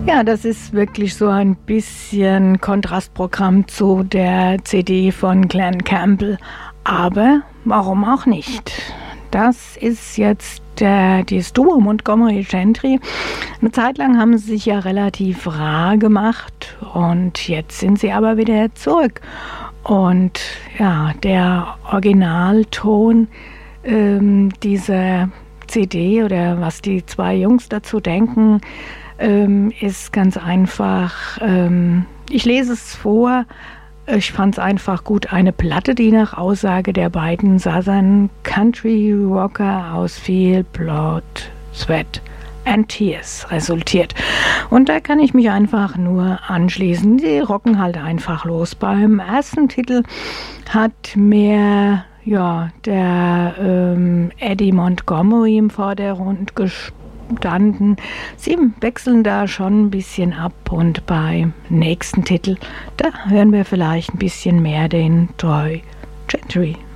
Ja, das ist wirklich so ein bisschen Kontrastprogramm zu der CD von Glen Campbell. Aber warum auch nicht? Das ist jetzt dieses Duo Montgomery Gentry. Eine Zeit lang haben sie sich ja relativ rar gemacht und jetzt sind sie aber wieder zurück. Und ja, der Originalton dieser CD oder was die zwei Jungs dazu denken, ist ganz einfach, ich lese es vor, ich fand es einfach gut, eine Platte, die nach Aussage der beiden Southern Country Rocker aus viel Blood, Sweat and Tears resultiert. Und da kann ich mich einfach nur anschließen. Die rocken halt einfach los. Beim ersten Titel hat mehr der Eddie Montgomery im Vordergrund gestanden. Sie wechseln da schon ein bisschen ab und beim nächsten Titel, da hören wir vielleicht ein bisschen mehr den Troy Gentry.